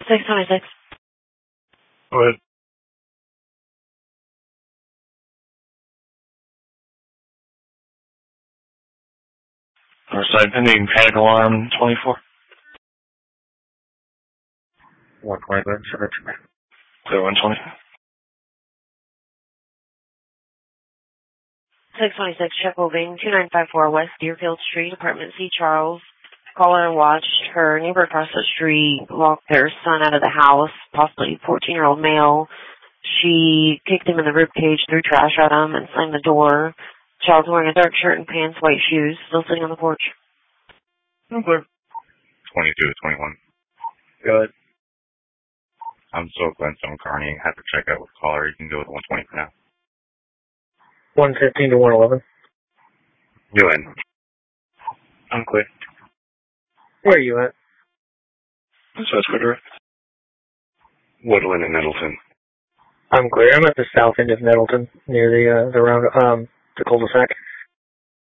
626. Go ahead. Side pending panic alarm 24. 120, search. Clear 120. 626, check moving, 2954 West Deerfield Street, apartment C, Charles. Caller watched her neighbor across the street walk their son out of the house, possibly 14-year-old male. She kicked him in the ribcage, threw trash at him, and slammed the door. Child's wearing a dark shirt and pants, white shoes, still sitting on the porch. I'm clear. 22 to 21. Good. I'm still Glenstone Carney. Have to check out with caller. You can go with 120 for now. 115 to 111. You in. I'm clear. Where are you at? That's good. Woodland and Nettleton. I'm clear. I'm at the south end of Nettleton, near the cul-de-sac.